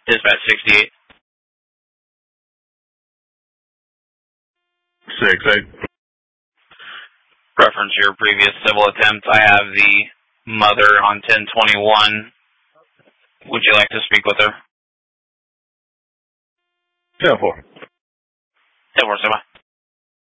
Dispatch 68. 6-8. Reference your previous civil attempt. I have the mother on 1021. Would you like to speak with her? 10-4. 10-4,